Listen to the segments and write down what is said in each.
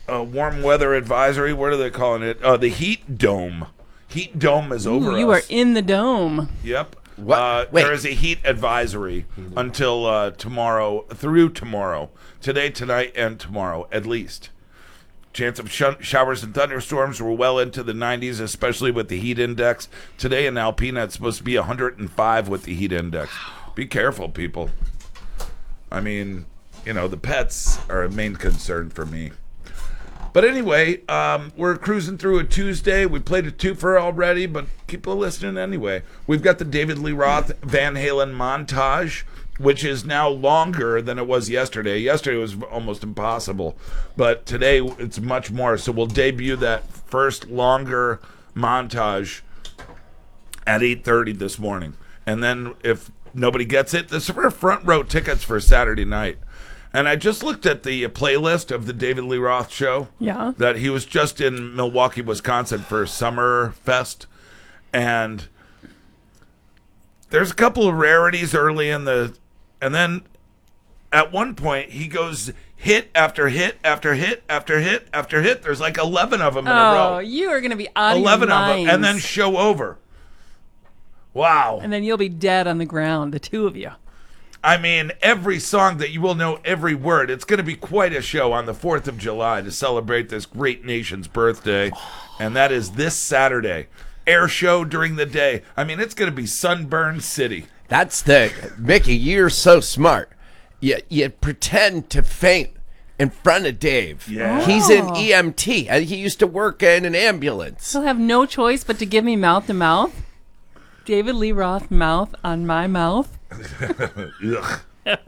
warm weather advisory. What are they calling it? The heat dome. Heat dome is over us. You are in the dome. Yep. What? There is a heat advisory until tomorrow, through tomorrow. Today, tonight, and tomorrow, at least. Chance of showers and thunderstorms were well into the 90s, especially with the heat index. Today in Alpena, it's supposed to be 105 with the heat index. Be careful, people. I mean, the pets are a main concern for me. But anyway, we're cruising through a Tuesday. We played a twofer already, but people listening anyway. We've got the David Lee Roth Van Halen montage, which is now longer than it was yesterday. Yesterday was almost impossible, but today it's much more. So we'll debut that first longer montage at 8:30 this morning. And then if nobody gets it, this is for front row tickets for Saturday night. And I just looked at the playlist of the David Lee Roth show. Yeah. That he was just in Milwaukee, Wisconsin for Summer Fest. And there's a couple of rarities early in the... And then at one point, he goes hit after hit after hit after hit after hit. There's like 11 of them in a row. Oh, you are going to be out of your 11 of minds. them. And then show over. Wow. And then you'll be dead on the ground, the two of you. I mean, every song that you will know every word. It's going to be quite a show on the 4th of July to celebrate this great nation's birthday. And that is this Saturday. Air show during the day. I mean, it's going to be Sunburn City. That's Mickey, you're so smart. You pretend to faint in front of Dave. Yeah. He's an EMT. And he used to work in an ambulance. He'll have no choice but to give me mouth to mouth. David Lee Roth mouth on my mouth. Ugh.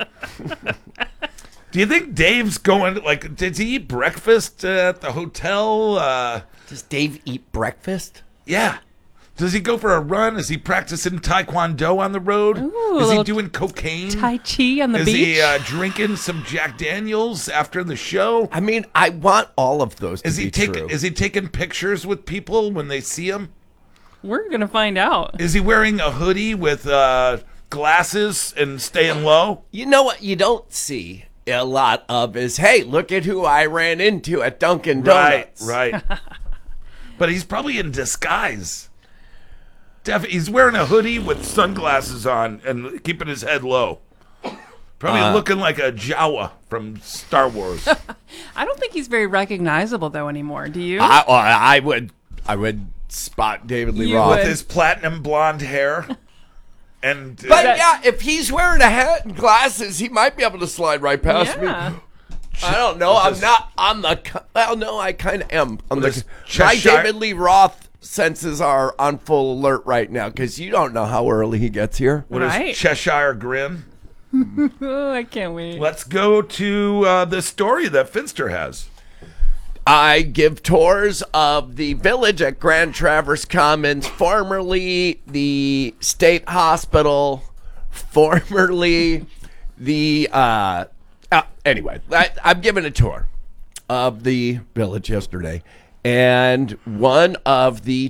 Do you think Dave's going, did he eat breakfast at the hotel? Does Dave eat breakfast? Yeah. Does he go for a run? Is he practicing Taekwondo on the road? Ooh, Is he doing cocaine? Tai Chi on the Is beach? he drinking some Jack Daniels after the show? I mean, I want all of those to be true. Is he taking pictures with people when they see him? We're going to find out. Is he wearing a hoodie with glasses and staying low? You know what you don't see a lot of is, hey, look at who I ran into at Dunkin' Donuts. Right. But he's probably in disguise. He's wearing a hoodie with sunglasses on and keeping his head low. Probably looking like a Jawa from Star Wars. I don't think he's very recognizable, though, anymore. Do you? I would spot David Lee You Roth. With his platinum blonde hair. And But yeah, if he's wearing a hat and glasses, he might be able to slide right past me. I don't know. I'm not on the... Well, no, I kind of am. My David Lee Roth senses are on full alert right now because you don't know how early he gets here. What is Cheshire Grin? Oh, I can't wait. Let's go to the story that Finster has. I give tours of the village at Grand Traverse Commons, formerly the state hospital, formerly the... anyway, I'm giving a tour of the village yesterday. And one of the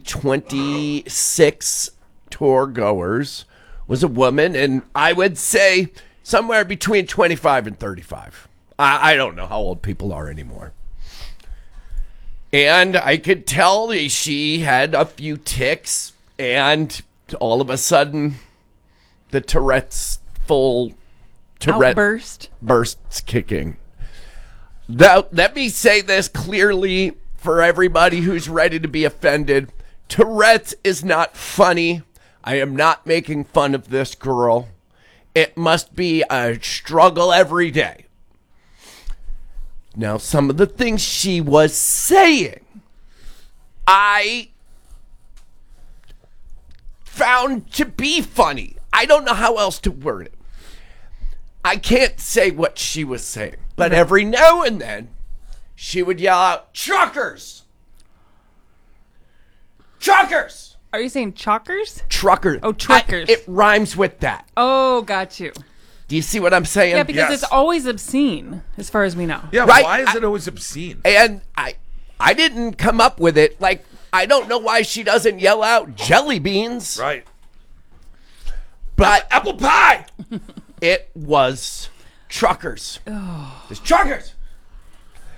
26 tour goers was a woman, and I would say somewhere between 25 and 35. I don't know how old people are anymore. And I could tell she had a few tics, and all of a sudden, the Tourette's bursts kicking. Now, let me say this clearly for everybody who's ready to be offended. Tourette's is not funny. I am not making fun of this girl. It must be a struggle every day. Now, some of the things she was saying, I found to be funny. I don't know how else to word it. I can't say what she was saying, but every now and then, she would yell out, "Truckers! Truckers!" Are you saying chalkers? Truckers. Oh, truckers. It rhymes with that. Oh, got you. Do you see what I'm saying? Yeah, because it's always obscene, as far as we know. Yeah, Right? why is it always obscene? And I didn't come up with it. Like, I don't know why she doesn't yell out jelly beans. Right. But Apple pie! it was truckers. It's truckers!